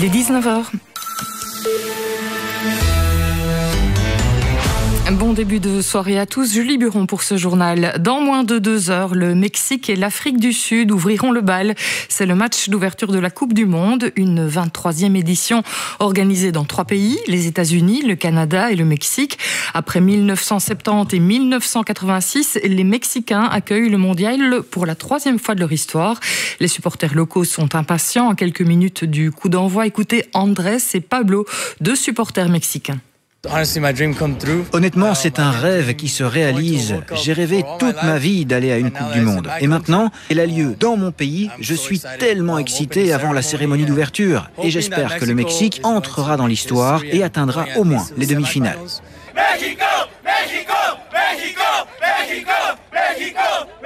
Il est 19h. Bon début de soirée à tous. Julie Buron pour ce journal. Dans moins de 2 heures, le Mexique et l'Afrique du Sud ouvriront le bal. C'est le match d'ouverture de la Coupe du Monde, une 23e édition organisée dans 3 pays, les États-Unis, le Canada et le Mexique. Après 1970 et 1986, les Mexicains accueillent le mondial pour la 3e fois de leur histoire. Les supporters locaux sont impatients. En quelques minutes du coup d'envoi, écoutez Andrés et Pablo, 2 supporters mexicains. Honnêtement, c'est un rêve qui se réalise. J'ai rêvé toute ma vie d'aller à une Coupe du Monde. Et maintenant, elle a lieu dans mon pays. Je suis tellement excité avant la cérémonie d'ouverture. Et j'espère que le Mexique entrera dans l'histoire et atteindra au moins les demi-finales. Mexico, Mexico, Mexico, Mexico, Mexico,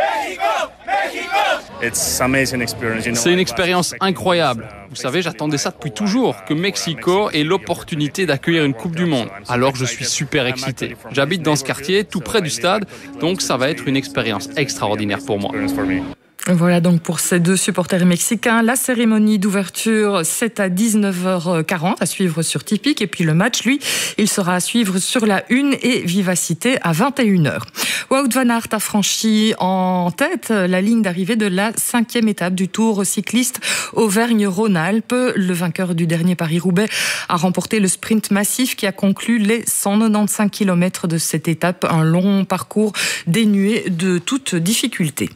Mexico, Mexico. C'est une expérience incroyable. Vous savez, j'attendais ça depuis toujours, que Mexico ait l'opportunité d'accueillir une Coupe du Monde. Alors je suis super excité. J'habite dans ce quartier, tout près du stade, donc ça va être une expérience extraordinaire pour moi. Voilà donc pour ces 2 supporters mexicains. La cérémonie d'ouverture, c'est à 19h40 à suivre sur Tipic. Et puis le match, lui, il sera à suivre sur la Une et Vivacité à 21h. Wout van Aert a franchi en tête la ligne d'arrivée de la 5e étape du Tour cycliste Auvergne-Rhône-Alpes. Le vainqueur du dernier Paris-Roubaix a remporté le sprint massif qui a conclu les 195 km de cette étape. Un long parcours dénué de toute difficulté.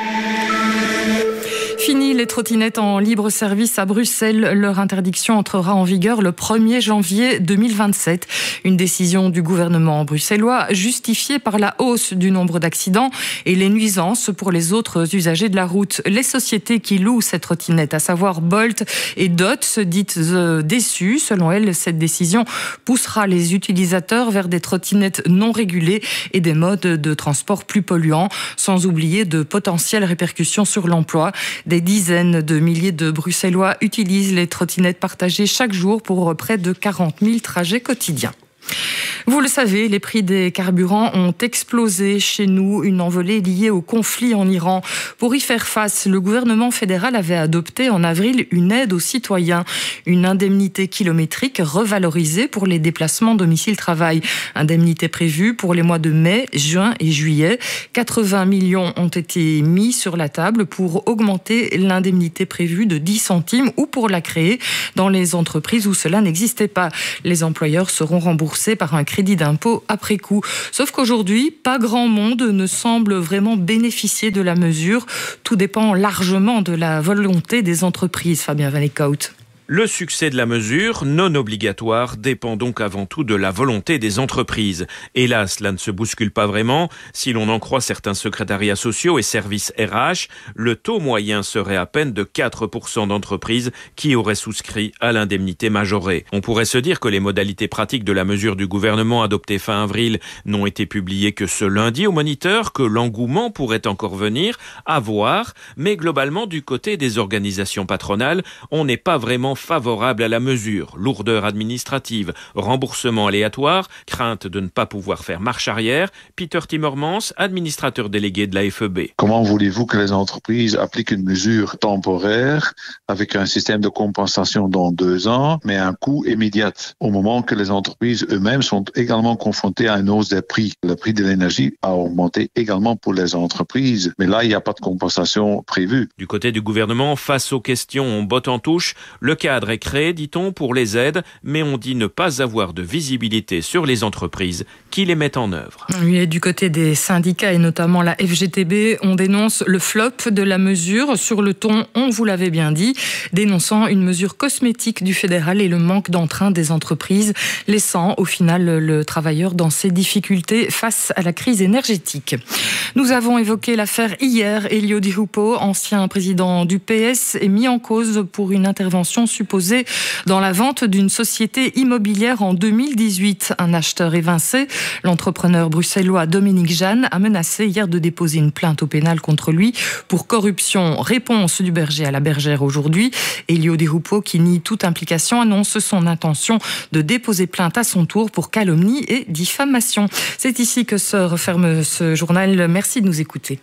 Fini les trottinettes en libre service à Bruxelles. Leur interdiction entrera en vigueur le 1er janvier 2027. Une décision du gouvernement bruxellois justifiée par la hausse du nombre d'accidents et les nuisances pour les autres usagers de la route. Les sociétés qui louent ces trottinettes, à savoir Bolt et Dot, se disent déçues. Selon elles, cette décision poussera les utilisateurs vers des trottinettes non régulées et des modes de transport plus polluants, sans oublier de potentielles répercussions sur l'emploi. Des dizaines de milliers de Bruxellois utilisent les trottinettes partagées chaque jour pour près de 40 000 trajets quotidiens. Vous le savez, les prix des carburants ont explosé chez nous, une envolée liée au conflit en Iran. Pour y faire face, le gouvernement fédéral avait adopté en avril une aide aux citoyens, une indemnité kilométrique revalorisée pour les déplacements domicile-travail. Indemnité prévue pour les mois de mai, juin et juillet. 80 millions ont été mis sur la table pour augmenter l'indemnité prévue de 10 centimes ou pour la créer dans les entreprises où cela n'existait pas. Les employeurs seront remboursés par un crédit d'impôt après coup. Sauf qu'aujourd'hui, pas grand monde ne semble vraiment bénéficier de la mesure. Tout dépend largement de la volonté des entreprises. Fabien Van Eekhout. Le succès de la mesure, non obligatoire, dépend donc avant tout de la volonté des entreprises. Hélas, cela ne se bouscule pas vraiment. Si l'on en croit certains secrétariats sociaux et services RH, le taux moyen serait à peine de 4% d'entreprises qui auraient souscrit à l'indemnité majorée. On pourrait se dire que les modalités pratiques de la mesure du gouvernement adoptée fin avril n'ont été publiées que ce lundi au Moniteur, que l'engouement pourrait encore venir, à voir, mais globalement du côté des organisations patronales, on n'est pas vraiment favorable à la mesure. Lourdeur administrative, remboursement aléatoire, crainte de ne pas pouvoir faire marche arrière. Peter Timmermans, administrateur délégué de la FEB. Comment voulez-vous que les entreprises appliquent une mesure temporaire avec un système de compensation dans 2 ans, mais un coût immédiat, au moment que les entreprises eux-mêmes sont également confrontées à une hausse des prix. Le prix de l'énergie a augmenté également pour les entreprises, mais là, il n'y a pas de compensation prévue. Du côté du gouvernement, face aux questions, on botte en touche. Le cadre est créé, dit-on, pour les aides, mais on dit ne pas avoir de visibilité sur les entreprises qui les mettent en œuvre. Oui, et du côté des syndicats et notamment la FGTB, on dénonce le flop de la mesure sur le ton, on vous l'avait bien dit, dénonçant une mesure cosmétique du fédéral et le manque d'entrain des entreprises, laissant au final le travailleur dans ses difficultés face à la crise énergétique. Nous avons évoqué l'affaire hier. Elio Di Rupo, ancien président du PS, est mis en cause pour une intervention supposée dans la vente d'une société immobilière en 2018. Un acheteur évincé, l'entrepreneur bruxellois Dominique Jeanne, a menacé hier de déposer une plainte au pénal contre lui pour corruption. Réponse du berger à la bergère aujourd'hui. Elio Di Rupo, qui nie toute implication, annonce son intention de déposer plainte à son tour pour calomnie et diffamation. C'est ici que se referme ce journal. Merci de nous écouter.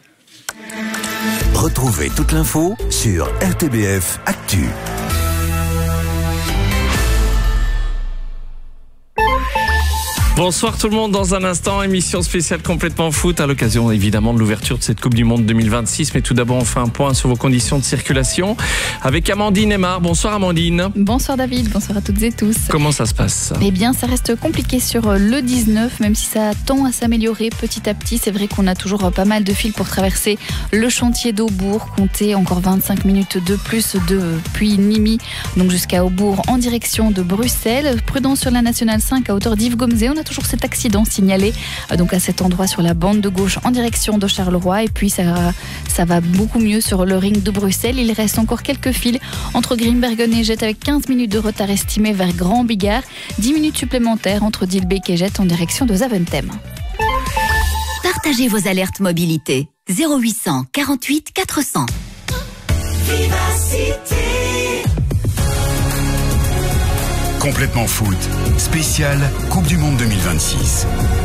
Retrouvez toute l'info sur RTBF Actu. Bonsoir tout le monde, dans un instant, émission spéciale complètement foot à l'occasion évidemment de l'ouverture de cette Coupe du Monde 2026. Mais tout d'abord, on fait un point sur vos conditions de circulation avec Amandine Aymar. Bonsoir Amandine. Bonsoir David, bonsoir à toutes et tous. Comment ça se passe ? Eh bien, ça reste compliqué sur le 19, même si ça tend à s'améliorer petit à petit. C'est vrai qu'on a toujours pas mal de fils pour traverser le chantier d'Aubourg. Comptez encore 25 minutes de plus depuis Nîmes, donc jusqu'à Aubourg en direction de Bruxelles. Prudence sur la Nationale 5 à hauteur d'Yves-Gomzé. On a toujours cet accident signalé donc à cet endroit sur la bande de gauche en direction de Charleroi. Et puis ça va beaucoup mieux sur le ring de Bruxelles. Il reste encore quelques fils entre Grimbergen et Jette avec 15 minutes de retard estimé vers Grand Bigard. 10 minutes supplémentaires entre Dilbeek et Jette en direction de Zaventem. Partagez vos alertes mobilité. 0800 48 400. Vivacité. Complètement foot, spécial Coupe du Monde 2026.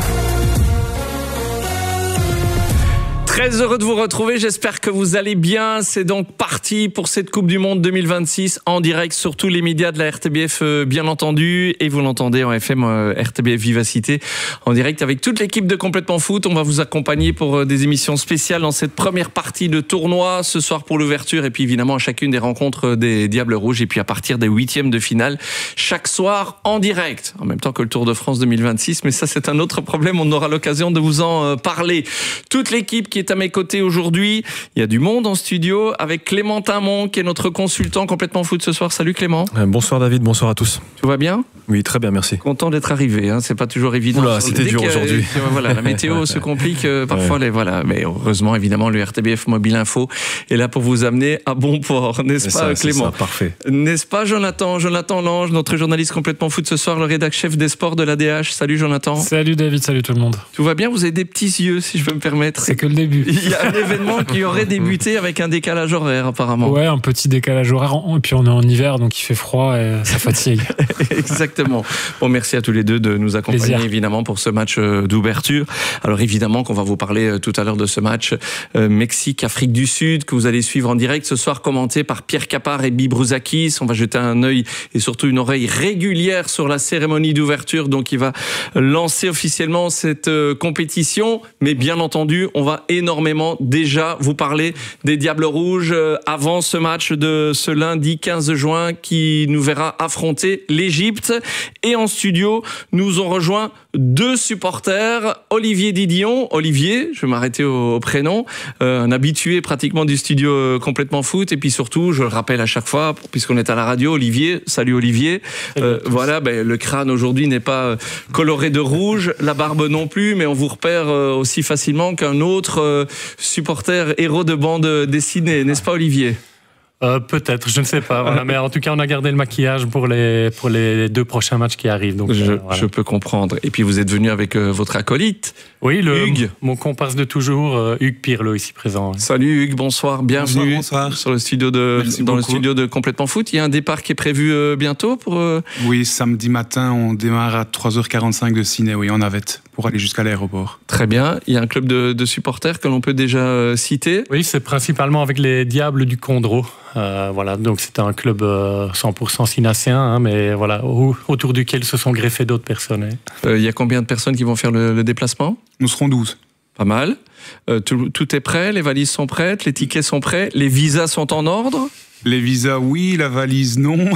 Très heureux de vous retrouver, j'espère que vous allez bien. C'est donc parti pour cette Coupe du Monde 2026 en direct sur tous les médias de la RTBF bien entendu. Et vous l'entendez en FM RTBF Vivacité en direct avec toute l'équipe de Complètement Foot. On va vous accompagner pour des émissions spéciales dans cette première partie de tournoi. Ce soir pour l'ouverture et puis évidemment à chacune des rencontres des Diables Rouges. Et puis à partir des 8e de finale chaque soir en direct. En même temps que le Tour de France 2026. Mais ça c'est un autre problème, on aura l'occasion de vous en parler. Toute l'équipe qui est à mes côtés aujourd'hui. Il y a du monde en studio avec Clément Timon qui est notre consultant Complètement Foot ce soir. Salut Clément. Bonsoir David, bonsoir à tous. Tout va bien ? Oui, très bien, merci. Content d'être arrivé, hein. C'est pas toujours évident. Oula, c'était dur aujourd'hui. Voilà, la météo se complique parfois. Ouais. Voilà, mais heureusement, évidemment, le RTBF Mobile Info est là pour vous amener à bon port, n'est-ce pas Clément ? C'est ça, parfait. N'est-ce pas Jonathan Lange, notre journaliste Complètement Foot ce soir, le rédacteur chef des sports de l'ADH. Salut Jonathan. Salut David, salut tout le monde. Tout va bien ? Vous avez des petits yeux, si je peux me permettre. C'est que le début. Il y a un événement qui aurait débuté avec un décalage horaire apparemment. Ouais, un petit décalage horaire. Et puis on est en hiver, donc il fait froid et ça fatigue. Exactement. Bon, merci à tous les deux de nous accompagner. Plaisir. Évidemment pour ce match d'ouverture. Alors évidemment qu'on va vous parler tout à l'heure de ce match Mexique-Afrique du Sud que vous allez suivre en direct ce soir, commenté par Pierre Capard et Bill Brouzakis. On va jeter un œil et surtout une oreille régulière sur la cérémonie d'ouverture donc qui va lancer officiellement cette compétition. Mais bien entendu, on va énormément déjà vous parler des Diables Rouges avant ce match de ce lundi 15 juin qui nous verra affronter l'Égypte. Et en studio, nous ont rejoint deux supporters, Olivier Didion. Olivier, je vais m'arrêter au prénom, un habitué pratiquement du studio Complètement Foot. Et puis surtout, je le rappelle à chaque fois, puisqu'on est à la radio, Olivier, salut Olivier. Voilà, le crâne aujourd'hui n'est pas coloré de rouge, la barbe non plus, mais on vous repère aussi facilement qu'un autre supporter héros de bande dessinée, n'est-ce pas Olivier ? Peut-être, je ne sais pas. Voilà. Mais en tout cas, on a gardé le maquillage pour les deux prochains matchs qui arrivent. Donc, voilà. Je peux comprendre. Et puis, vous êtes venu avec votre acolyte. Oui, Hugues. Mon comparse de toujours, Hugues Pirlo, ici présent. Salut Hugues, bonsoir. Bienvenue bonsoir. Sur le studio le studio de Complètement Foot. Il y a un départ qui est prévu bientôt pour... Oui, samedi matin, on démarre à 3h45 de Ciné, en navette, pour aller jusqu'à l'aéroport. Très bien. Il y a un club de supporters que l'on peut déjà citer. Oui, c'est principalement avec les Diables du Condro. Voilà, donc c'est un club 100% sinassien, mais voilà, autour duquel se sont greffées d'autres personnes. Il y a combien de personnes qui vont faire le déplacement ? Nous serons 12. Pas mal. Tout est prêt, les valises sont prêtes, les tickets sont prêts, les visas sont en ordre ? Les visas, oui, la valise, non.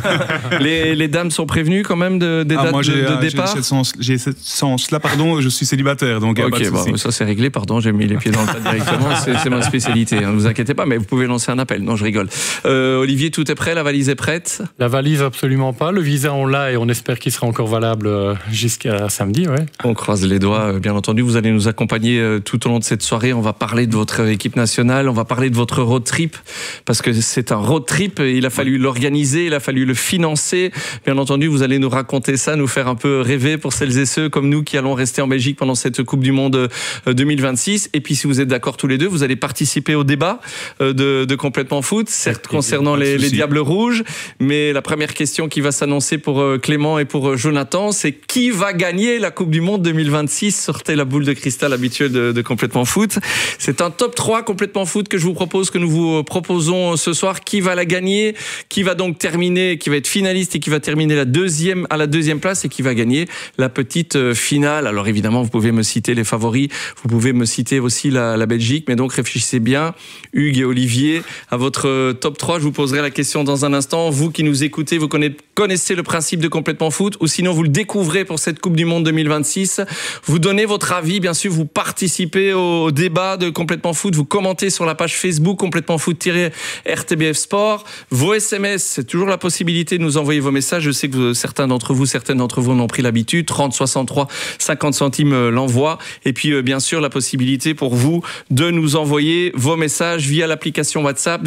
les dames sont prévenues quand même des dates de départ. J'ai cette sens-là, pardon, je suis célibataire, donc ok, bon, ça c'est réglé, pardon, j'ai mis les pieds dans le tas directement, c'est ma spécialité, ne vous inquiétez pas, mais vous pouvez lancer un appel, non je rigole. Olivier, tout est prêt, la valise est prête ? La valise, absolument pas, le visa on l'a et on espère qu'il sera encore valable jusqu'à samedi, ouais. On croise les doigts, bien entendu, vous allez nous accompagner tout au long de cette soirée, on va parler de votre équipe nationale, on va parler de votre road trip, parce que c'est un road trip, il a fallu l'organiser, il a fallu le financer. Bien entendu, vous allez nous raconter ça, nous faire un peu rêver pour celles et ceux comme nous qui allons rester en Belgique pendant cette Coupe du Monde 2026. Et puis, si vous êtes d'accord tous les deux, vous allez participer au débat de Complètement Foot, certes concernant les Diables Rouges, mais la première question qui va s'annoncer pour Clément et pour Jonathan, c'est qui va gagner la Coupe du Monde 2026 ? Sortez la boule de cristal habituelle de Complètement Complètement Foot. C'est un top 3 Complètement Foot que nous vous proposons ce soir. Qui va la gagner? Qui va donc terminer, qui va être finaliste et qui va terminer à la deuxième place et qui va gagner la petite finale. Alors évidemment, vous pouvez me citer les favoris, vous pouvez me citer aussi la Belgique, mais donc réfléchissez bien, Hugues et Olivier, à votre top 3. Je vous poserai la question dans un instant. Vous qui nous écoutez, vous connaissez le principe de Complètement Foot, ou sinon vous le découvrez pour cette Coupe du Monde 2026. Vous donnez votre avis, bien sûr, vous participez au débat de Complètement Foot, vous commentez sur la page Facebook Complètement Foot-RTBF Sport. Vos SMS, c'est toujours la possibilité de nous envoyer vos messages. Je sais que certaines d'entre vous en ont pris l'habitude. 30 63 50 centimes l'envoi. Et puis bien sûr la possibilité pour vous de nous envoyer vos messages via l'application WhatsApp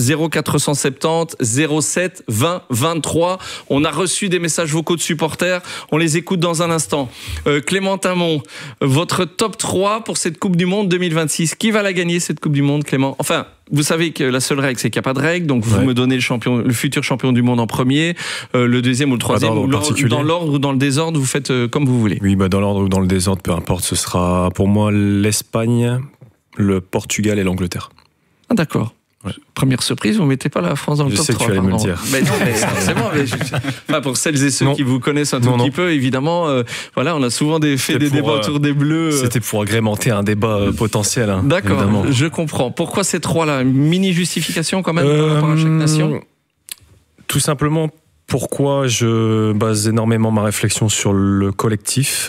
0470 07 20 23. On a reçu des messages vocaux de supporters. On les écoute dans un instant. Clément Tamon, votre top 3 pour cette Coupe du Monde 2026. Qui va la gagner cette Coupe du Monde, Clément? Enfin, vous savez que la seule règle, c'est qu'il n'y a pas de règle. Donc, vous me donnez le futur champion du monde en premier, le deuxième ou le troisième, ou dans l'ordre ou dans le désordre, vous faites comme vous voulez. Oui, dans l'ordre ou dans le désordre, peu importe. Ce sera pour moi l'Espagne, le Portugal et l'Angleterre. Ah, d'accord. Ouais. Première surprise, vous ne mettez pas la France dans le top 3. Je sais que tu allais me le dire. Mais non, mais forcément. Enfin, pour celles et ceux qui vous connaissent un tout petit peu, évidemment, on a souvent fait des débats autour des Bleus. C'était pour agrémenter un débat potentiel. Hein, d'accord, évidemment. Je comprends. Pourquoi ces trois-là? Une mini-justification quand même par rapport à chaque nation? Tout simplement, pourquoi je base énormément ma réflexion sur le collectif.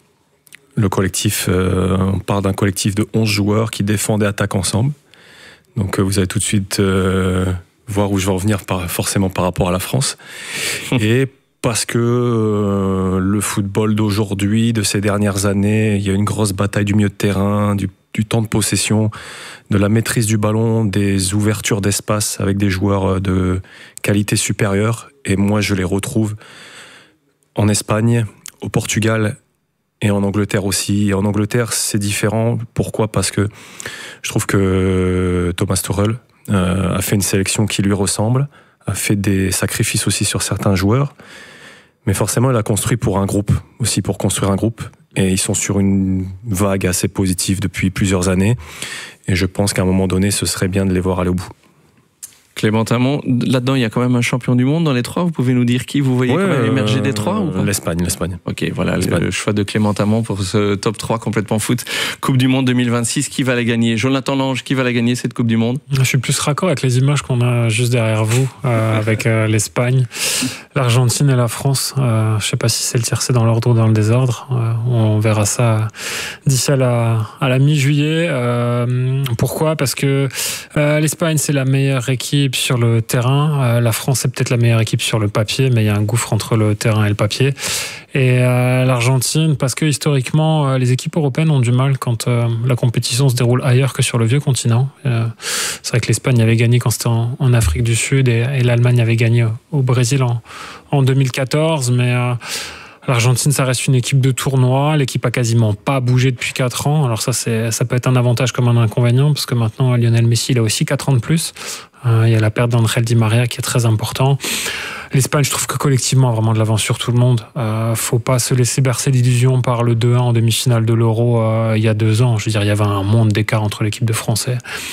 Le collectif, on part d'un collectif de 11 joueurs qui défendent et attaquent ensemble. Donc vous allez tout de suite voir où je vais en venir forcément par rapport à la France. Et parce que le football d'aujourd'hui, de ces dernières années, il y a une grosse bataille du milieu de terrain, du temps de possession, de la maîtrise du ballon, des ouvertures d'espace avec des joueurs de qualité supérieure. Et moi, je les retrouve en Espagne, au Portugal et en Angleterre aussi. Et en Angleterre, c'est différent. Pourquoi ? Parce que je trouve que Thomas Tuchel a fait une sélection qui lui ressemble, a fait des sacrifices aussi sur certains joueurs. Mais forcément, il a construit pour un groupe, aussi pour construire un groupe. Et ils sont sur une vague assez positive depuis plusieurs années. Et je pense qu'à un moment donné, ce serait bien de les voir aller au bout. Clément Tamon, là-dedans, il y a quand même un champion du monde dans les trois. Vous pouvez nous dire qui vous voyez quand même émerger des trois ou pas ? L'Espagne. Ok, voilà, le choix de Clément Tamon pour ce top 3 Complètement Foot. Coupe du Monde 2026, qui va la gagner ? Jonathan Lange, qui va la gagner cette Coupe du Monde ? Je suis plus raccord avec les images qu'on a juste derrière vous, avec l'Espagne, l'Argentine et la France. Je ne sais pas si c'est le tiercé dans l'ordre ou dans le désordre. On verra ça d'ici à la mi-juillet. Pourquoi ? Parce que l'Espagne, c'est la meilleure équipe sur le terrain. La France est peut-être la meilleure équipe sur le papier, mais il y a un gouffre entre le terrain et le papier. Et l'Argentine, parce que historiquement, les équipes européennes ont du mal quand la compétition se déroule ailleurs que sur le vieux continent. C'est vrai que l'Espagne avait gagné quand c'était en Afrique du Sud et l'Allemagne avait gagné au Brésil en 2014, mais l'Argentine, ça reste une équipe de tournoi. L'équipe a quasiment pas bougé depuis 4 ans. Alors ça peut être un avantage comme un inconvénient, parce que maintenant, Lionel Messi, il a aussi 4 ans de plus. Il y a la perte d'André Di Maria qui est très important. L'Espagne, je trouve que collectivement a vraiment de l'avance sur tout le monde. Faut pas se laisser bercer d'illusions par le 2-1 en demi-finale de l'Euro il y a 2 ans. Je veux dire, il y avait un monde d'écart entre l'équipe de France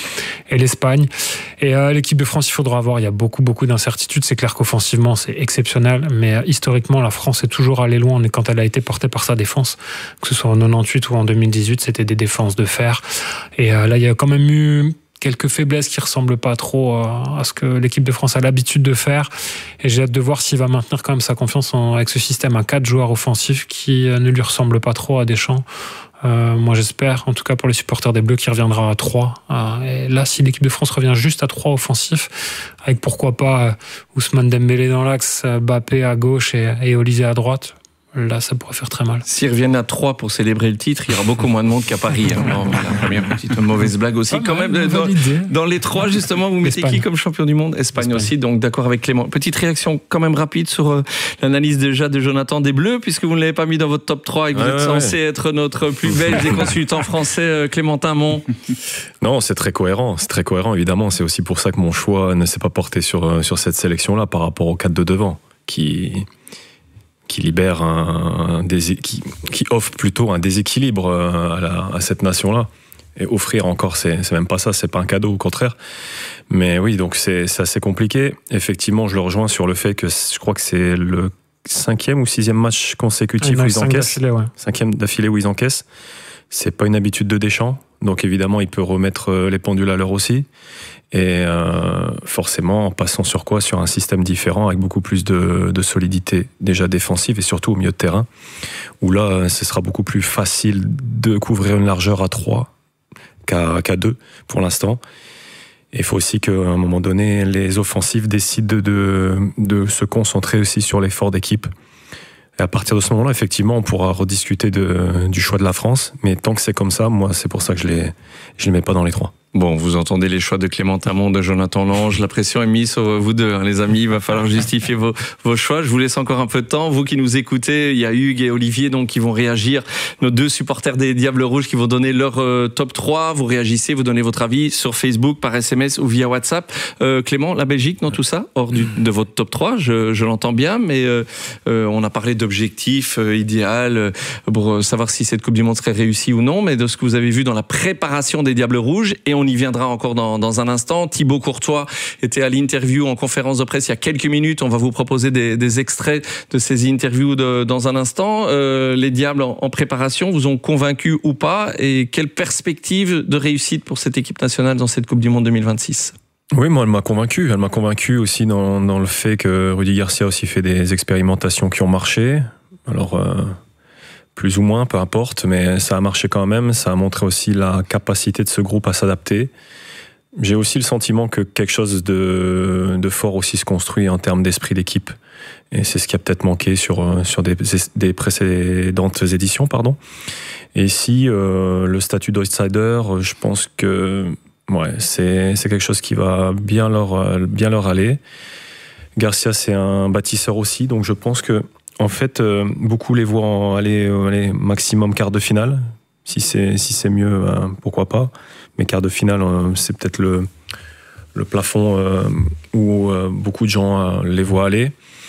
et l'Espagne. Et l'équipe de France, il faudra voir. Il y a beaucoup d'incertitudes. C'est clair qu'offensivement, c'est exceptionnel. Mais historiquement, la France est toujours allée loin quand elle a été portée par sa défense. Que ce soit en 98 ou en 2018, c'était des défenses de fer. Et là, il y a quand même eu quelques faiblesses qui ressemblent pas trop à ce que l'équipe de France a l'habitude de faire. Et j'ai hâte de voir s'il va maintenir quand même sa confiance avec ce système à 4 joueurs offensifs qui ne lui ressemble pas trop à Deschamps. Moi, j'espère, en tout cas pour les supporters des Bleus, qu'il reviendra à 3. Et là, si l'équipe de France revient juste à 3 offensifs, avec pourquoi pas Ousmane Dembélé dans l'axe, Mbappé à gauche et Olysée à droite, là, ça pourrait faire très mal. S'ils reviennent à 3 pour célébrer le titre, il y aura beaucoup moins de monde qu'à Paris. Non, voilà, première petite mauvaise blague aussi. Quand même, dans les 3, justement, vous mettez qui comme champion du monde ? Espagne aussi, donc d'accord avec Clément. Petite réaction quand même rapide sur l'analyse déjà de Jonathan des Bleus, puisque vous ne l'avez pas mis dans votre top 3 et que vous êtes censé être notre plus belge des consultants français, Clément Tamon. Non, c'est très cohérent, évidemment. C'est aussi pour ça que mon choix ne s'est pas porté sur cette sélection-là par rapport aux 4 de devant, qui libère qui offre plutôt un déséquilibre à cette nation-là. Et offrir encore, c'est même pas ça, c'est pas un cadeau, au contraire. Mais oui, donc c'est assez compliqué. Effectivement, je le rejoins sur le fait que je crois que c'est le 5e ou 6e match consécutif où ils encaissent. 5e d'affilée où ils encaissent. C'est pas une habitude de Deschamps. Donc évidemment, il peut remettre les pendules à l'heure aussi. Et forcément, en passant sur quoi ? Sur un système différent, avec beaucoup plus de solidité, déjà défensive et surtout au milieu de terrain, où là, ce sera beaucoup plus facile de couvrir une largeur à 3 qu'à 2 pour l'instant. Et il faut aussi qu'à un moment donné, les offensifs décident de se concentrer aussi sur l'effort d'équipe. Et à partir de ce moment-là, effectivement, on pourra rediscuter du choix de la France. Mais tant que c'est comme ça, moi, c'est pour ça que je les mets pas dans les 3. Bon, vous entendez les choix de Clément Tamon, de Jonathan Lange. La pression est mise sur vous deux, les amis. Il va falloir justifier vos choix. Je vous laisse encore un peu de temps. Vous qui nous écoutez, il y a Hugues et Olivier donc qui vont réagir. Nos 2 supporters des Diables Rouges qui vont donner leur top 3. Vous réagissez, vous donnez votre avis sur Facebook, par SMS ou via WhatsApp. Clément, la Belgique dans tout ça, hors de votre top 3, je l'entends bien, mais on a parlé d'objectifs idéal pour savoir si cette Coupe du Monde serait réussie ou non, mais de ce que vous avez vu dans la préparation des Diables Rouges, et on y viendra encore dans un instant. Thibaut Courtois était à l'interview en conférence de presse il y a quelques minutes. On va vous proposer des extraits de ces interviews dans un instant. Les Diables en préparation vous ont convaincu ou pas? Et quelle perspective de réussite pour cette équipe nationale dans cette Coupe du Monde 2026? Oui, moi, elle m'a convaincu. Elle m'a convaincu aussi dans le fait que Rudy Garcia a aussi fait des expérimentations qui ont marché. Alors, plus ou moins, peu importe, mais ça a marché quand même. Ça a montré aussi la capacité de ce groupe à s'adapter. J'ai aussi le sentiment que quelque chose de fort aussi se construit en termes d'esprit d'équipe. Et c'est ce qui a peut-être manqué sur des précédentes éditions, pardon. Et ici, le statut d'outsider, je pense que c'est quelque chose qui va bien leur aller. Garcia, c'est un bâtisseur aussi, donc je pense que en fait, beaucoup les voient aller maximum quart de finale. Si c'est mieux, pourquoi pas. Mais quart de finale, c'est peut-être le plafond où beaucoup de gens les voient aller.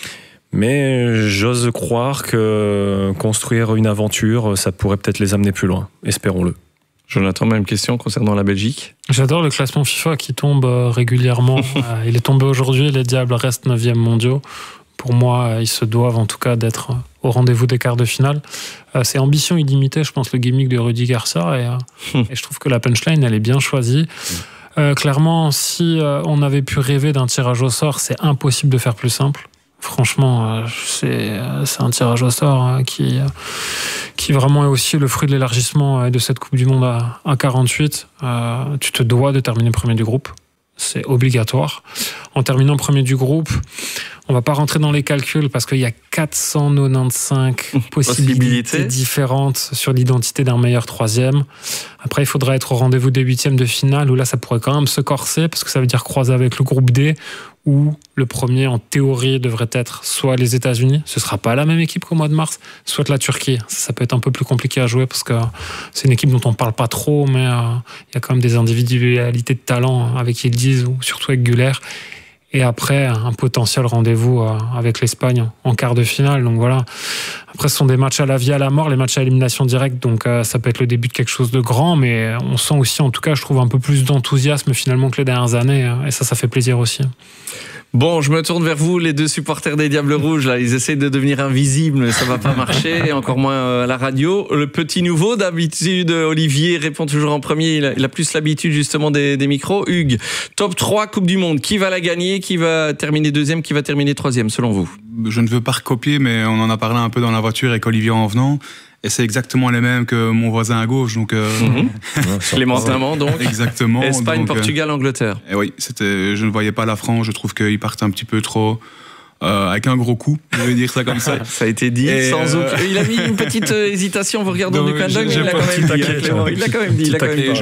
Mais j'ose croire que construire une aventure, ça pourrait peut-être les amener plus loin. Espérons-le. Jonathan, même question concernant la Belgique. J'adore le classement FIFA qui tombe régulièrement. Il est tombé aujourd'hui, les Diables restent 9e mondiaux. Pour moi, ils se doivent en tout cas d'être au rendez-vous des quarts de finale. C'est ambition illimitée, je pense, le gimmick de Rudy Garcia. Et je trouve que la punchline, elle est bien choisie. Clairement, si on avait pu rêver d'un tirage au sort, c'est impossible de faire plus simple. Franchement, c'est un tirage au sort qui vraiment est aussi le fruit de l'élargissement de cette Coupe du Monde à 48. Tu te dois de terminer premier du groupe. C'est obligatoire. En terminant premier du groupe, on va pas rentrer dans les calculs parce qu'il y a 495 possibilités différentes sur l'identité d'un meilleur troisième. Après, il faudra être au rendez-vous des 8e de finale où là, ça pourrait quand même se corser parce que ça veut dire croiser avec le groupe D où le premier, en théorie, devrait être soit les États-Unis, ce sera pas la même équipe qu'au mois de mars, soit la Turquie. Ça peut être un peu plus compliqué à jouer parce que c'est une équipe dont on parle pas trop, mais il y a quand même des individualités de talent avec Yildiz ou surtout avec Güler. Et après, un potentiel rendez-vous avec l'Espagne en quart de finale. Donc voilà. Après, ce sont des matchs à la vie, à la mort, les matchs à élimination directe. Donc ça peut être le début de quelque chose de grand, mais on sent aussi, en tout cas, je trouve un peu plus d'enthousiasme finalement que les dernières années. Et ça fait plaisir aussi. Bon, je me tourne vers vous, les 2 supporters des Diables Rouges. Là, ils essaient de devenir invisibles, mais ça va pas marcher, encore moins à la radio. Le petit nouveau, d'habitude, Olivier répond toujours en premier. Il a plus l'habitude justement des micros. Hugues, top 3 Coupe du Monde. Qui va la gagner? Qui va terminer 2e? Qui va terminer 3e, selon vous? Je ne veux pas recopier, mais on en a parlé un peu dans la voiture avec Olivier en venant. Et c'est exactement les mêmes que mon voisin à gauche. Donc, Clément Tamon, donc. Exactement. Espagne, donc, Portugal, Angleterre. Et oui, je ne voyais pas la France. Je trouve qu'ils partent un petit peu trop avec un gros coup. Je vais dire ça comme ça. Ça a été dit. Sans aucun... Il a mis une petite hésitation. Vous regardez du coin d'œil, mais il l'a quand même dit. Je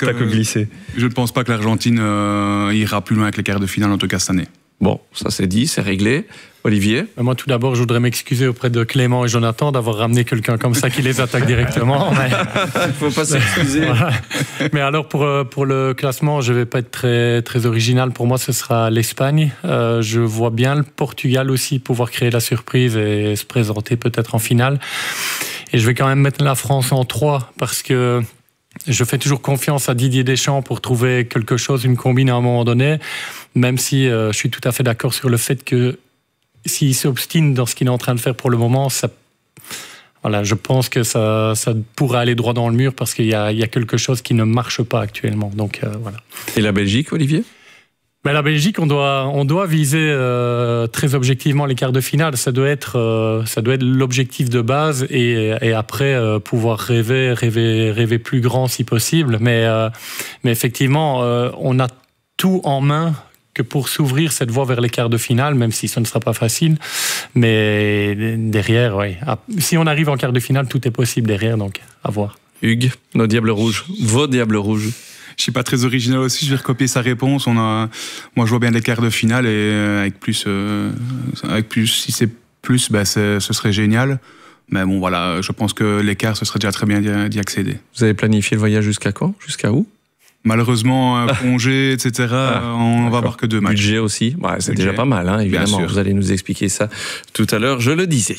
ne pense pas que l'Argentine ira plus loin avec les quarts de finale, en tout cas cette année. Bon, ça c'est dit, c'est réglé. Olivier? Moi, tout d'abord, je voudrais m'excuser auprès de Clément et Jonathan d'avoir ramené quelqu'un comme ça qui les attaque directement. Il faut pas s'excuser. Voilà. Mais alors, pour le classement, je vais pas être très, très original. Pour moi, ce sera l'Espagne. Je vois bien le Portugal aussi pouvoir créer la surprise et se présenter peut-être en finale. Et je vais quand même mettre la France en 3 parce que Je fais toujours confiance à Didier Deschamps pour trouver quelque chose, une combine à un moment donné, même si je suis tout à fait d'accord sur le fait que s'il s'obstine dans ce qu'il est en train de faire pour le moment, voilà, je pense que ça pourrait aller droit dans le mur parce qu'il y a quelque chose qui ne marche pas actuellement. Donc, voilà. Et la Belgique, Olivier ? Ben, la Belgique, on doit viser très objectivement les quarts de finale. Ça doit être l'objectif de base et après pouvoir rêver plus grand si possible. Mais effectivement, on a tout en main que pour s'ouvrir cette voie vers les quarts de finale, même si ce ne sera pas facile. Mais derrière, oui. Si on arrive en quart de finale, tout est possible derrière, donc à voir. Hugues, nos Diables Rouges, vos Diables Rouges. Je suis pas très original aussi, je vais recopier sa réponse. Moi, je vois bien les quarts de finale et avec plus, si c'est plus, ce serait génial. Mais bon, voilà, je pense que les quarts, ce serait déjà très bien d'y accéder. Vous avez planifié le voyage jusqu'à quand ? Jusqu'à où ? Malheureusement, congé, etc., on va avoir que 2 matchs. Budget aussi, c'est déjà pas mal, hein, évidemment. Vous allez nous expliquer ça tout à l'heure, je le disais.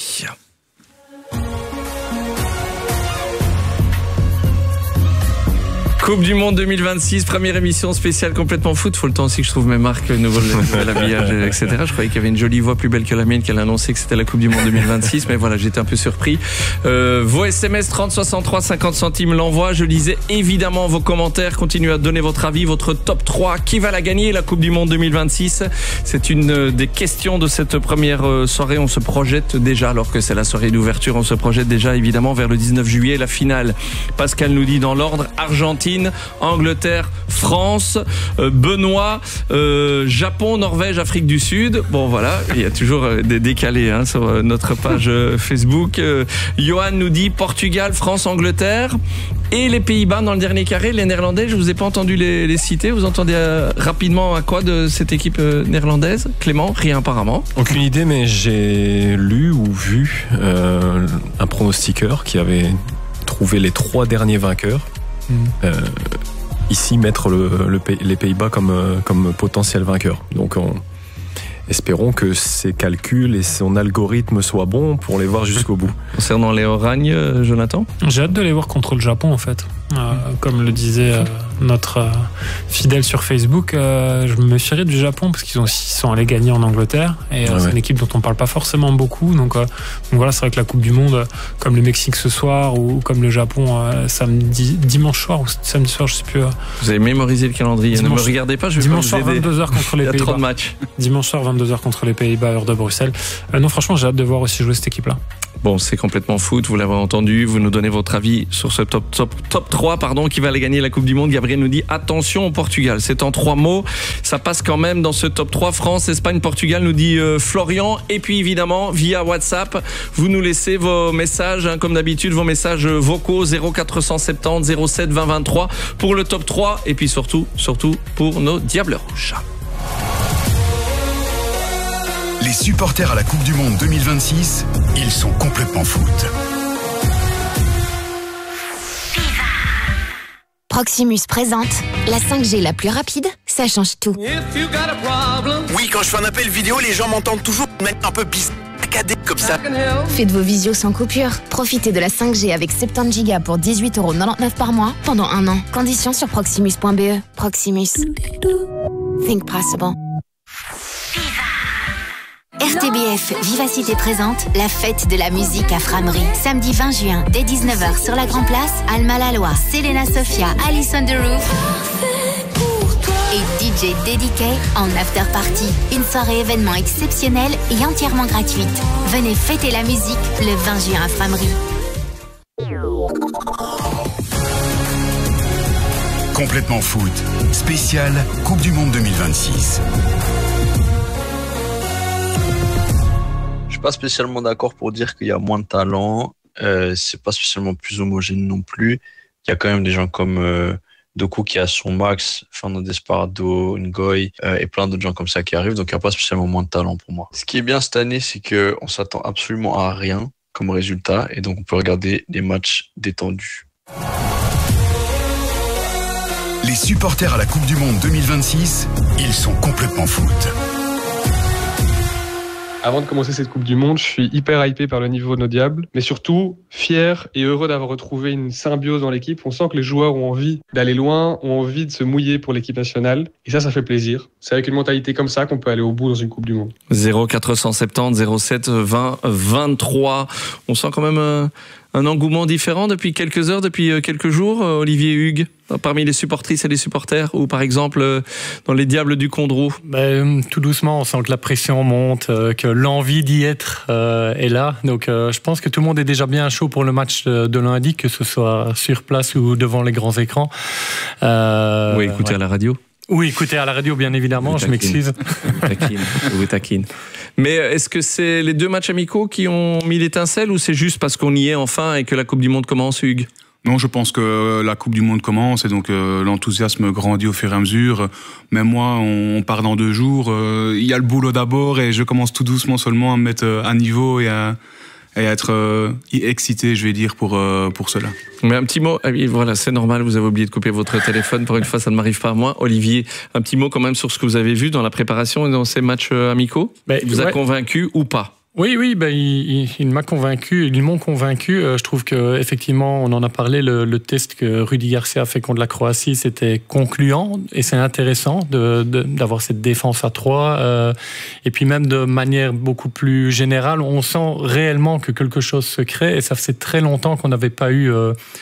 Coupe du Monde 2026, première émission spéciale complètement foot. Faut le temps aussi que je trouve mes marques, nouvel habillage, etc. Je croyais qu'il y avait une jolie voix plus belle que la mienne qu'elle annonçait que c'était la Coupe du Monde 2026. Mais voilà, j'étais un peu surpris. Vos SMS 30 63 50 centimes l'envoi. Je lisais évidemment vos commentaires. Continuez à donner votre avis, votre top 3. Qui va la gagner, la Coupe du Monde 2026? C'est une des questions de cette première soirée. On se projette déjà, alors que c'est la soirée d'ouverture, on se projette déjà évidemment vers le 19 juillet, la finale. Pascal nous dit dans l'ordre: Argentine, Angleterre, France, Benoît, Japon, Norvège, Afrique du Sud. Bon voilà, il y a toujours des décalés sur notre page Facebook. Johan nous dit Portugal, France, Angleterre et les Pays-Bas dans le dernier carré. Les Néerlandais, je vous ai pas entendu les citer. Vous entendez rapidement à quoi de cette équipe néerlandaise? Clément, rien apparemment. Aucune idée, mais j'ai lu ou vu un pronostiqueur qui avait trouvé les 3 derniers vainqueurs. Ici mettre les Pays-Bas comme potentiel vainqueur. Donc espérons que ses calculs et son algorithme soient bons pour les voir jusqu'au bout. Concernant les Oragnes, Jonathan? J'ai hâte de les voir contre le Japon en fait. Comme le disait notre fidèle sur Facebook, je me méfierais du Japon parce qu'ils sont allés gagner en Angleterre et c'est une équipe dont on parle pas forcément beaucoup. Donc voilà, c'est vrai que la Coupe du Monde, comme le Mexique ce soir ou comme le Japon dimanche soir ou samedi soir, je sais plus. Vous avez mémorisé le calendrier. Ne me regardez pas, je vais dimanche pas vous aider. Dimanche soir 22h contre les Pays-Bas. Il y a trop de matchs. Dimanche soir 22h contre les Pays-Bas, heure de Bruxelles. Non, franchement, j'ai hâte de voir aussi jouer cette équipe-là. Bon, c'est complètement foot, vous l'avez entendu, vous nous donnez votre avis sur ce top 3, qui va aller gagner la Coupe du Monde. Gabriel nous dit attention au Portugal, c'est en 3 mots, ça passe quand même dans ce top 3, France, Espagne, Portugal, nous dit Florian. Et puis évidemment, via WhatsApp, vous nous laissez vos messages, comme d'habitude, vos messages vocaux 0470 07 20 23 pour le top 3 et puis surtout pour nos Diables Rouges. Les supporters à la Coupe du Monde 2026, ils sont complètement foot. Proximus présente la 5G la plus rapide, ça change tout. Oui, quand je fais un appel vidéo, les gens m'entendent toujours un peu bizarre, comme ça. Faites vos visios sans coupure. Profitez de la 5G avec 70 Go pour 18,99€ par mois pendant 1 an. Conditions sur proximus.be. Proximus. Think possible. RTBF Vivacité présente la fête de la musique à Framery. Samedi 20 juin, dès 19h sur la Grand Place, Alma Laloy, Selena Sofia, Alice on the Roof et DJ Dédiqué en after party. Une soirée événement exceptionnelle et entièrement gratuite. Venez fêter la musique le 20 juin à Framery. Complètement foot, spécial Coupe du Monde 2026. Pas spécialement d'accord pour dire qu'il y a moins de talent, c'est pas spécialement plus homogène non plus. Il y a quand même des gens comme Doku qui a son max, Fernando Desparado, Ngoy et plein d'autres gens comme ça qui arrivent, donc il n'y a pas spécialement moins de talent pour moi. Ce qui est bien cette année, c'est qu'on s'attend absolument à rien comme résultat et donc on peut regarder des matchs détendus. Les supporters à la Coupe du Monde 2026, ils sont complètement foot. Avant de commencer cette Coupe du Monde, je suis hyper hypé par le niveau de nos Diables, mais surtout fier et heureux d'avoir retrouvé une symbiose dans l'équipe. On sent que les joueurs ont envie d'aller loin, ont envie de se mouiller pour l'équipe nationale, et ça fait plaisir. C'est avec une mentalité comme ça qu'on peut aller au bout dans une Coupe du Monde. 0470 07 20 23. On sent quand même un engouement différent depuis quelques heures, depuis quelques jours, Olivier Hugues, parmi les supportrices et les supporters, ou par exemple dans les Diables du Condroux? Tout doucement, on sent que la pression monte, que l'envie d'y être est là. Donc je pense que tout le monde est déjà bien chaud pour le match de lundi, que ce soit sur place ou devant les grands écrans. Oui, écoutez à la radio. Oui, écoutez à la radio, bien évidemment, je m'excuse. Vous taquine. Mais est-ce que c'est les deux matchs amicaux qui ont mis l'étincelle, ou c'est juste parce qu'on y est enfin et que la Coupe du Monde commence, Hugues? Non, je pense que la Coupe du Monde commence et donc l'enthousiasme grandit au fur et à mesure. Même moi, on part dans 2 jours. Il y a le boulot d'abord et je commence tout doucement seulement à me mettre à niveau et à être excité, je vais dire, pour cela. Mais un petit mot, voilà, c'est normal, vous avez oublié de couper votre téléphone, pour une fois ça ne m'arrive pas à moi. Olivier, un petit mot quand même sur ce que vous avez vu dans la préparation et dans ces matchs amicaux. Il vous a convaincu ou pas? Oui, il m'a convaincu, ils m'ont convaincu. Je trouve que effectivement, on en a parlé, le test que Rudy Garcia a fait contre la Croatie, c'était concluant et c'est intéressant d'avoir cette défense à 3. Et puis même de manière beaucoup plus générale, on sent réellement que quelque chose se crée et ça faisait très longtemps qu'on n'avait pas eu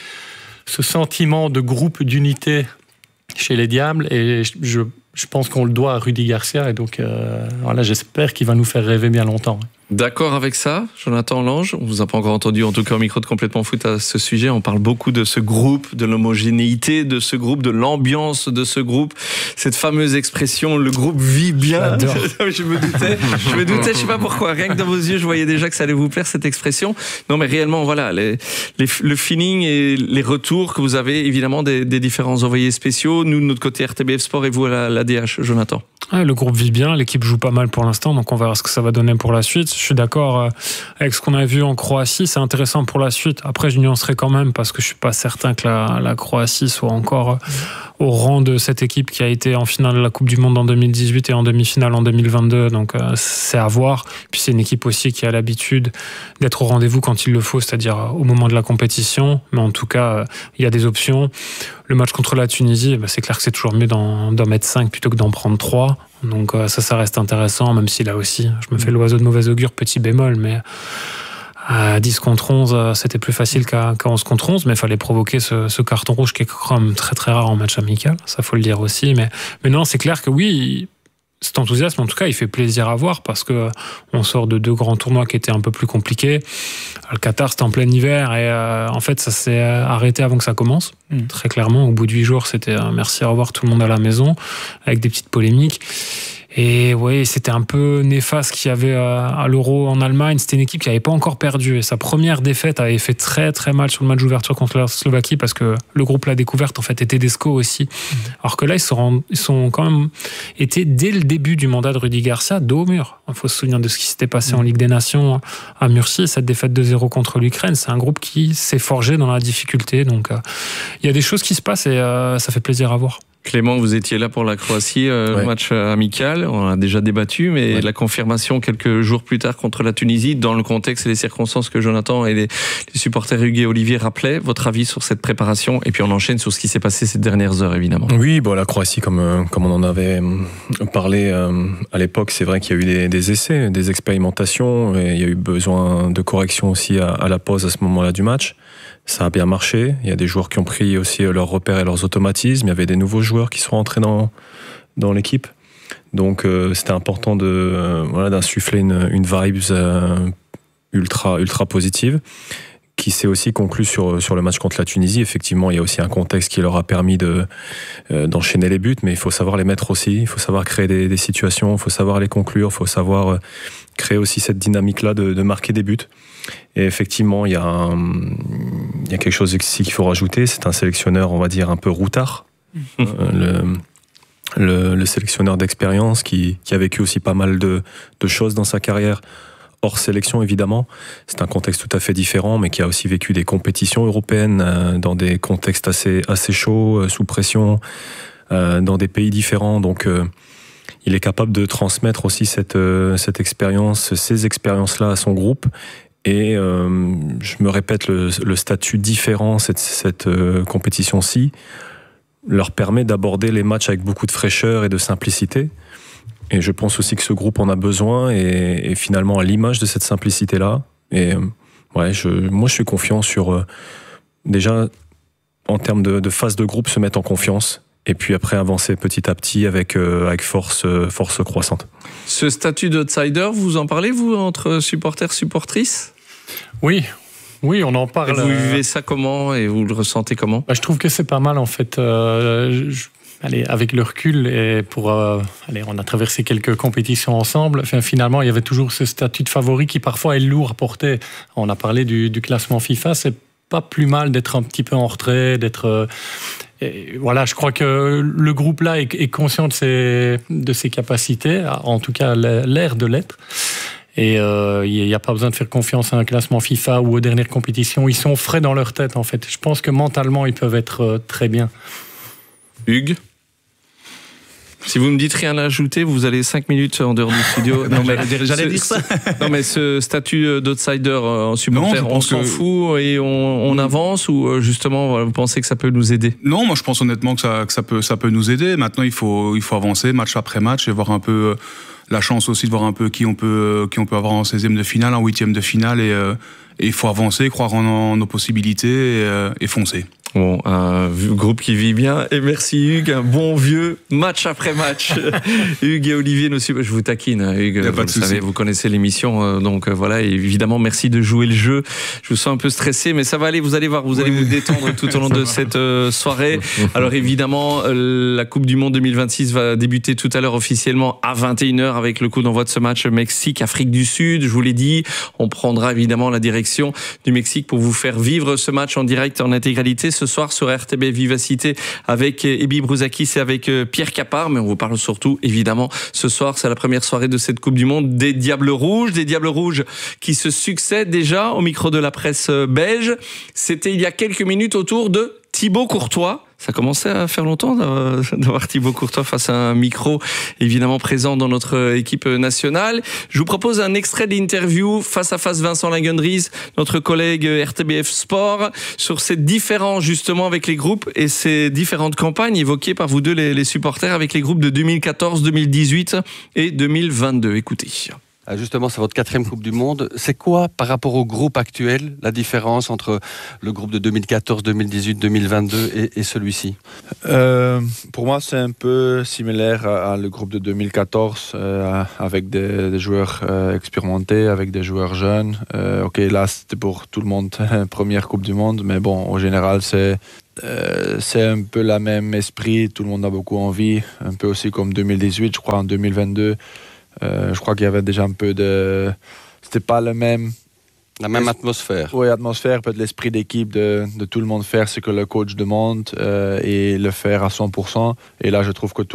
ce sentiment de groupe, d'unité chez les Diables et je pense qu'on le doit à Rudy Garcia et donc voilà, j'espère qu'il va nous faire rêver bien longtemps. D'accord avec ça, Jonathan Lange? On vous a pas encore entendu, en tout cas au micro de Complètement Foot à ce sujet. On parle beaucoup de ce groupe, de l'homogénéité de ce groupe, de l'ambiance de ce groupe. Cette fameuse expression, le groupe vit bien. Je me doutais, je sais pas pourquoi. Rien que dans vos yeux, je voyais déjà que ça allait vous plaire, cette expression. Non, mais réellement, voilà, le feeling et les retours que vous avez, évidemment, des différents envoyés spéciaux. Nous, de notre côté, RTBF Sport et vous à la DH, Jonathan. Le groupe vit bien, l'équipe joue pas mal pour l'instant, donc on verra ce que ça va donner pour la suite. Je suis d'accord avec ce qu'on a vu en Croatie, c'est intéressant pour la suite. Après, je nuancerai quand même parce que je suis pas certain que la Croatie soit encore au rang de cette équipe qui a été en finale de la Coupe du Monde en 2018 et en demi-finale en 2022, donc c'est à voir. Puis c'est une équipe aussi qui a l'habitude d'être au rendez-vous quand il le faut, c'est-à-dire au moment de la compétition, mais en tout cas, il y a des options. Le match contre la Tunisie, c'est clair que c'est toujours mieux d'en mettre 5 plutôt que d'en prendre 3. Donc ça reste intéressant, même si là aussi, je me fais l'oiseau de mauvais augure, petit bémol, mais à 10 contre 11, c'était plus facile qu'à 11 contre 11, mais il fallait provoquer ce carton rouge qui est quand même très très rare en match amical, ça faut le dire aussi. Mais non, c'est clair que oui, cet enthousiasme, en tout cas, il fait plaisir à voir parce que on sort de 2 grands tournois qui étaient un peu plus compliqués. Le Qatar, c'était en plein hiver et en fait, ça s'est arrêté avant que ça commence. Très clairement, au bout de 8 jours, c'était merci, au revoir, tout le monde à la maison, avec des petites polémiques. Et oui, c'était un peu néfaste qu'il y avait à l'Euro en Allemagne. C'était une équipe qui n'avait pas encore perdu. Et sa première défaite avait fait très très mal sur le match d'ouverture contre la Slovaquie parce que le groupe La Découverte, en fait, était Tedesco aussi. Alors que là, ils sont quand même été, dès le début du mandat de Rudy Garcia, dos au mur. Il faut se souvenir de ce qui s'était passé en Ligue des Nations à Murcie, cette défaite 2-0 contre l'Ukraine. C'est un groupe qui s'est forgé dans la difficulté. Donc, il y a des choses qui se passent et ça fait plaisir à voir. Clément, vous étiez là pour la Croatie, match amical, on a déjà débattu, mais la confirmation quelques jours plus tard contre la Tunisie, dans le contexte et les circonstances que Jonathan et les supporters Hugues et Olivier rappelaient, votre avis sur cette préparation, et puis on enchaîne sur ce qui s'est passé ces dernières heures, évidemment. Oui, la Croatie, comme on en avait parlé à l'époque, c'est vrai qu'il y a eu des essais, des expérimentations, et il y a eu besoin de correction aussi à la pause à ce moment-là du match. Ça a bien marché. Il y a des joueurs qui ont pris aussi leurs repères et leurs automatismes. Il y avait des nouveaux joueurs qui sont rentrés dans l'équipe. Donc c'était important d'insuffler une vibes ultra positive qui s'est aussi conclue sur le match contre la Tunisie. Effectivement, il y a aussi un contexte qui leur a permis d'enchaîner les buts, mais il faut savoir les mettre aussi. Il faut savoir créer des situations, il faut savoir les conclure, il faut savoir créer aussi cette dynamique-là de marquer des buts. Et effectivement, il y a quelque chose ici qu'il faut rajouter. C'est un sélectionneur, on va dire, un peu routard. Le sélectionneur d'expérience qui a vécu aussi pas mal de choses dans sa carrière, hors sélection évidemment. C'est un contexte tout à fait différent, mais qui a aussi vécu des compétitions européennes dans des contextes assez chauds, sous pression, dans des pays différents. Donc il est capable de transmettre aussi cette expérience, ces expériences-là à son groupe. Et je me répète, le statut différent, cette compétition-ci, leur permet d'aborder les matchs avec beaucoup de fraîcheur et de simplicité. Et je pense aussi que ce groupe en a besoin et finalement à l'image de cette simplicité-là. Et moi je suis confiant sur déjà en termes de phase de groupe se mettre en confiance et puis après avancer petit à petit avec force croissante. Ce statut d'outsider, vous en parlez vous entre supporters supportrices ? Oui, on en parle. Et vous vivez ça comment et vous le ressentez comment ? Je trouve que c'est pas mal en fait. Avec le recul et on a traversé quelques compétitions ensemble. Finalement, il y avait toujours ce statut de favori qui parfois est lourd à porter. On a parlé du classement FIFA. C'est pas plus mal d'être un petit peu en retrait, je crois que le groupe là est conscient de ses capacités, en tout cas l'air de l'être. Et il n'y a pas besoin de faire confiance à un classement FIFA ou aux dernières compétitions. Ils sont frais dans leur tête, en fait. Je pense que mentalement, ils peuvent être très bien. Hugues ? Si vous me dites rien à ajouter, vous allez 5 minutes en dehors du studio. J'allais dire ça. Non, mais ce statut d'outsider en supporter, on s'en fout et on avance ou justement, vous pensez que ça peut nous aider ? Non, moi je pense honnêtement que ça peut nous aider. Maintenant, il faut avancer match après match et voir un peu la chance aussi de voir un peu qui on peut avoir en 16e de finale, en 8e de finale et il faut avancer, croire en nos possibilités et foncer. Bon, un groupe qui vit bien. Et merci Hugues, un bon vieux match après match. Hugues et Olivier, je vous taquine, Hugues, vous le savez, vous connaissez l'émission, donc voilà, et évidemment, merci de jouer le jeu. Je vous sens un peu stressé, mais ça va aller, vous allez voir, vous allez vous détendre tout au long de cette soirée. Alors évidemment, la Coupe du Monde 2026 va débuter tout à l'heure officiellement à 21h avec le coup d'envoi de ce match Mexique-Afrique du Sud. Je vous l'ai dit, on prendra évidemment la direction du Mexique pour vous faire vivre ce match en direct, en intégralité. Ce soir sur RTB Vivacité avec Ebi Brouzakis et avec Pierre Capard, mais on vous parle surtout évidemment ce soir, c'est la première soirée de cette Coupe du Monde des Diables Rouges qui se succèdent déjà au micro de la presse belge. C'était il y a quelques minutes autour de Thibaut Courtois. Ça commençait à faire longtemps d'avoir Thibaut Courtois face à un micro, évidemment présent dans notre équipe nationale. Je vous propose un extrait d'interview face à face Vincent Lagendries, notre collègue RTBF Sport, sur ces différends justement avec les groupes et ces différentes campagnes évoquées par vous deux les supporters avec les groupes de 2014, 2018 et 2022. Écoutez. Justement, c'est votre 4e Coupe du Monde. C'est quoi, par rapport au groupe actuel, la différence entre le groupe de 2014, 2018, 2022 et celui-ci ? Pour moi, c'est un peu similaire à le groupe de 2014, avec des joueurs expérimentés, avec des joueurs jeunes. Là, c'était pour tout le monde première Coupe du Monde, mais bon, en général, c'est un peu la même esprit. Tout le monde a beaucoup envie, un peu aussi comme 2018, je crois, en 2022. Je crois qu'il y avait déjà un peu de... C'était pas le même... La même atmosphère. Oui, atmosphère, peut-être l'esprit d'équipe de tout le monde faire ce que le coach demande et le faire à 100%. Et là, je trouve que tout